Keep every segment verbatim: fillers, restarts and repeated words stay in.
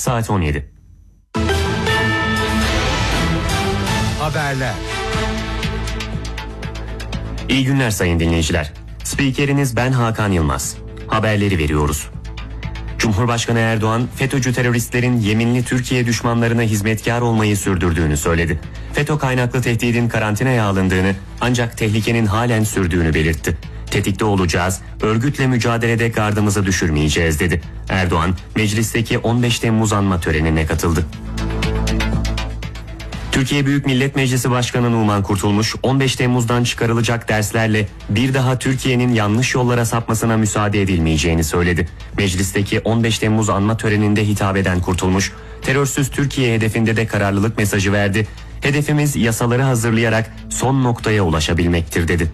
saat on yedi. Haberler. İyi günler sayın dinleyiciler. Spikeriniz ben Hakan Yılmaz. Haberleri veriyoruz. Cumhurbaşkanı Erdoğan, FETÖ'cü teröristlerin yeminli Türkiye düşmanlarına hizmetkar olmayı sürdürdüğünü söyledi. FETÖ kaynaklı tehdidin karantinaya alındığını ancak tehlikenin halen sürdüğünü belirtti. Tetikte olacağız, örgütle mücadelede gardımızı düşürmeyeceğiz dedi. Erdoğan, meclisteki on beş Temmuz anma törenine katıldı. Türkiye Büyük Millet Meclisi Başkanı Numan Kurtulmuş, on beş Temmuz'dan çıkarılacak derslerle bir daha Türkiye'nin yanlış yollara sapmasına müsaade edilmeyeceğini söyledi. Meclisteki on beş Temmuz anma töreninde hitap eden Kurtulmuş, terörsüz Türkiye hedefinde de kararlılık mesajı verdi. Hedefimiz yasaları hazırlayarak son noktaya ulaşabilmektir dedi.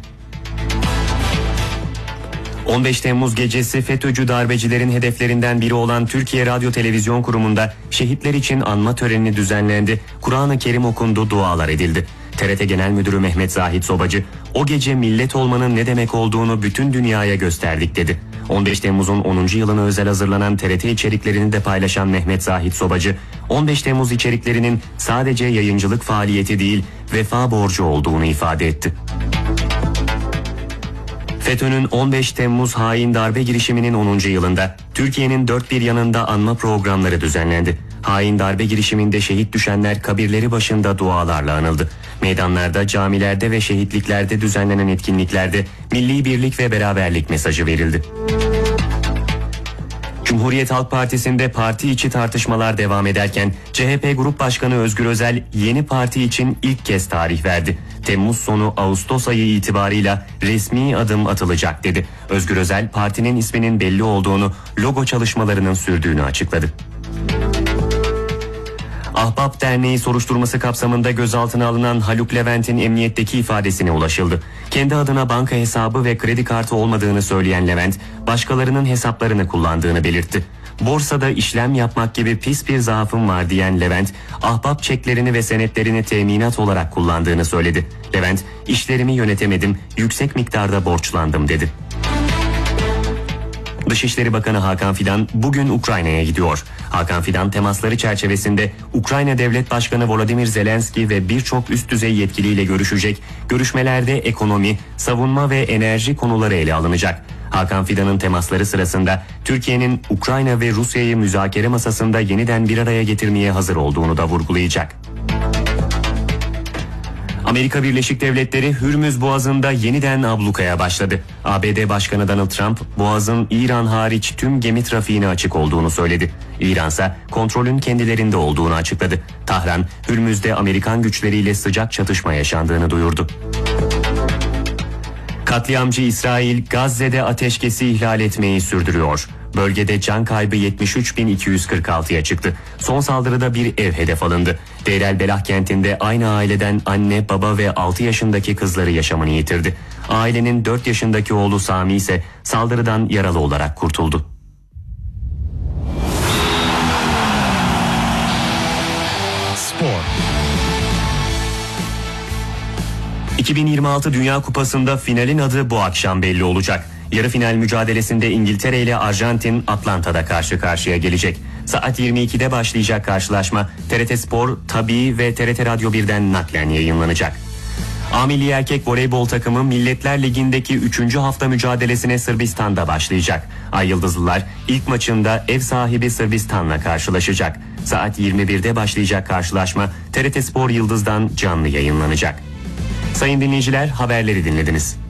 on beş Temmuz gecesi FETÖ'cü darbecilerin hedeflerinden biri olan Türkiye Radyo Televizyon Kurumu'nda şehitler için anma töreni düzenlendi. Kur'an-ı Kerim okundu, dualar edildi. T R T Genel Müdürü Mehmet Zahit Sobacı, o gece millet olmanın ne demek olduğunu bütün dünyaya gösterdik dedi. on beş Temmuz'un onuncu yılına özel hazırlanan T R T içeriklerini de paylaşan Mehmet Zahit Sobacı, on beş Temmuz içeriklerinin sadece yayıncılık faaliyeti değil, vefa borcu olduğunu ifade etti. FETÖ'nün on beş Temmuz hain darbe girişiminin onuncu yılında Türkiye'nin dört bir yanında anma programları düzenlendi. Hain darbe girişiminde şehit düşenler kabirleri başında dualarla anıldı. Meydanlarda, camilerde ve şehitliklerde düzenlenen etkinliklerde milli birlik ve beraberlik mesajı verildi. Cumhuriyet Halk Partisi'nde parti içi tartışmalar devam ederken C H P Grup Başkanı Özgür Özel yeni parti için ilk kez tarih verdi. Temmuz sonu Ağustos ayı itibarıyla resmi adım atılacak dedi. Özgür Özel partinin isminin belli olduğunu, logo çalışmalarının sürdüğünü açıkladı. Ahbap Derneği soruşturması kapsamında gözaltına alınan Haluk Levent'in emniyetteki ifadesine ulaşıldı. Kendi adına banka hesabı ve kredi kartı olmadığını söyleyen Levent, başkalarının hesaplarını kullandığını belirtti. Borsada işlem yapmak gibi pis bir zaafım var diyen Levent, ahbap çeklerini ve senetlerini teminat olarak kullandığını söyledi. Levent, işlerimi yönetemedim, yüksek miktarda borçlandım dedi. Dışişleri Bakanı Hakan Fidan bugün Ukrayna'ya gidiyor. Hakan Fidan temasları çerçevesinde Ukrayna Devlet Başkanı Volodymyr Zelenski ve birçok üst düzey yetkiliyle görüşecek. Görüşmelerde ekonomi, savunma ve enerji konuları ele alınacak. Hakan Fidan'ın temasları sırasında Türkiye'nin Ukrayna ve Rusya'yı müzakere masasında yeniden bir araya getirmeye hazır olduğunu da vurgulayacak. Amerika Birleşik Devletleri Hürmüz Boğazı'nda yeniden ablukaya başladı. A B D Başkanı Donald Trump, Boğaz'ın İran hariç tüm gemi trafiğine açık olduğunu söyledi. İran ise kontrolün kendilerinde olduğunu açıkladı. Tahran, Hürmüz'de Amerikan güçleriyle sıcak çatışma yaşandığını duyurdu. Katliamcı İsrail, Gazze'de ateşkesi ihlal etmeyi sürdürüyor. Bölgede can kaybı yetmiş üç bin iki yüz kırk altıya çıktı. Son saldırıda bir ev hedef alındı. Deir el-Belah kentinde aynı aileden anne, baba ve altı yaşındaki kızları yaşamını yitirdi. Ailenin dört yaşındaki oğlu Sami ise saldırıdan yaralı olarak kurtuldu. Spor. iki bin yirmi altı Dünya Kupası'nda finalin adı bu akşam belli olacak. Yarı final mücadelesinde İngiltere ile Arjantin Atlanta'da karşı karşıya gelecek. Saat yirmi ikide başlayacak karşılaşma T R T Spor, Tabii ve T R T Radyo birden naklen yayınlanacak. A Milli Erkek Voleybol takımı Milletler Ligi'ndeki üçüncü hafta mücadelesine Sırbistan'da başlayacak. Ay Yıldızlılar ilk maçında ev sahibi Sırbistan'la karşılaşacak. Saat yirmi birde başlayacak karşılaşma T R T Spor Yıldız'dan canlı yayınlanacak. Sayın dinleyiciler, haberleri dinlediniz.